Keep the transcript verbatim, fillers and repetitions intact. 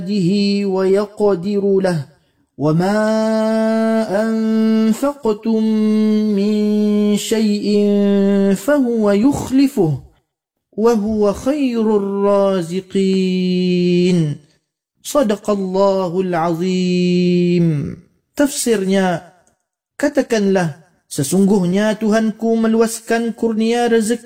ويقدر له وما أنفقتم من شيء فهو يخلفه وهو خير الرازقين. Sadaqallahul azim. Tafsirnya, katakanlah, sesungguhnya Tuhanku meluaskan kurnia rezeki